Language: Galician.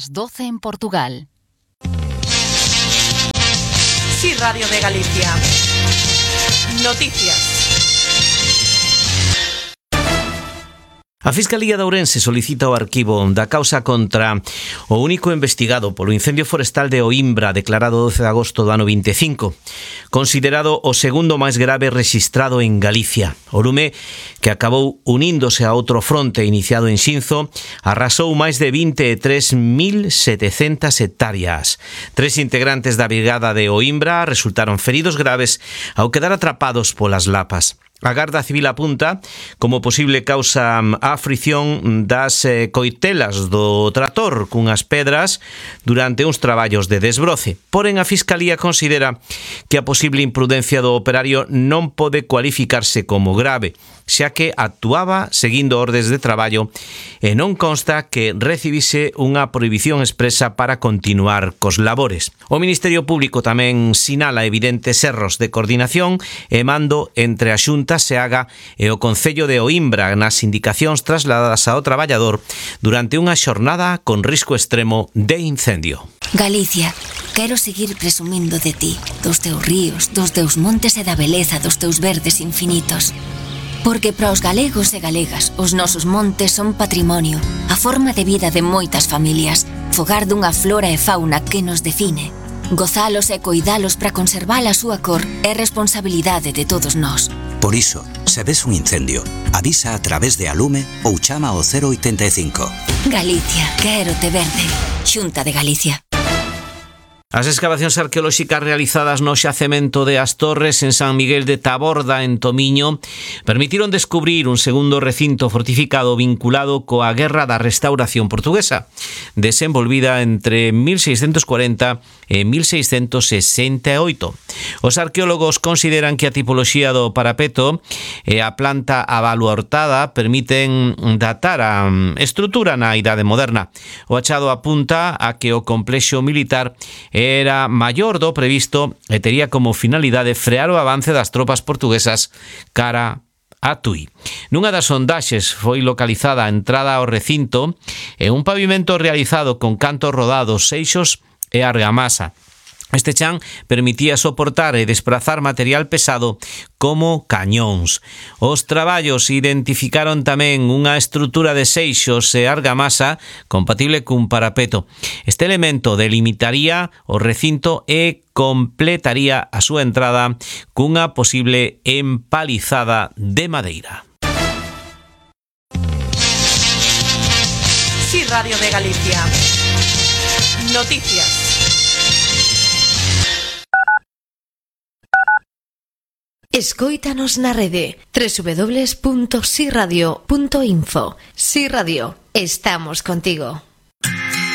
Las 12 en Portugal. Sí, Radio de Galicia. Noticias. A Fiscalía de Ourense solicita o arquivo da causa contra o único investigado polo incendio forestal de Oimbra declarado 12 de agosto do ano 25, considerado o segundo máis grave rexistrado en Galicia. O lume, que acabou uníndose a outro fronte iniciado en Xinzo, arrasou máis de 23.700 hectáreas. 3 integrantes da brigada de Oimbra resultaron feridos graves ao quedar atrapados polas lapas. A Garda Civil apunta como posible causa a fricción das coitelas do trator cunhas pedras durante uns traballos de desbroce. Porén, a Fiscalía considera que a posible imprudencia do operario non pode cualificarse como grave, xa que actuaba seguindo ordes de traballo e non consta que recibise unha prohibición expresa para continuar cos labores. O Ministerio Público tamén sinala evidentes erros de coordinación e mando entre a Xunta Seaga e o Concello de Oimbra nas indicacións trasladadas ao traballador durante unha xornada con risco extremo de incendio. Galicia, quero seguir presumindo de ti, dos teus ríos, dos teus montes e da beleza dos teus verdes infinitos. Porque para os galegos e galegas, os nosos montes son patrimonio, a forma de vida de moitas familias, fogar dunha flora e fauna que nos define. Gozalos e coidalos para conservar a súa cor é responsabilidade de todos nós. Por iso, se ves un incendio, avisa a través de Alume ou chama ao 085. Galicia, quero te verde. Xunta de Galicia. As escavacións arqueolóxicas realizadas no xacemento de As Torres en San Miguel de Taborda, en Tomiño, permitiron descubrir un segundo recinto fortificado vinculado coa Guerra da Restauración Portuguesa, desenvolvida entre 1640 e 1668. Os arqueólogos consideran que a tipoloxía do parapeto e a planta abaluartada permiten datar a estrutura na Idade Moderna. O achado apunta a que o complexo militar era maior do previsto e tería como finalidade frear o avance das tropas portuguesas cara a Tui. Nunha das sondaxes foi localizada a entrada ao recinto e un pavimento realizado con cantos rodados, seixos e argamasa. Este chan permitía soportar e desprazar material pesado como cañóns. Os traballos identificaron tamén unha estrutura de seixos e argamasa compatible cun parapeto. Este elemento delimitaría o recinto e completaría a súa entrada cunha posible empalizada de madeira. Sí, Radio de Galicia. Noticias. Escóitanos na rede www.siradio.info. Si Radio, estamos contigo.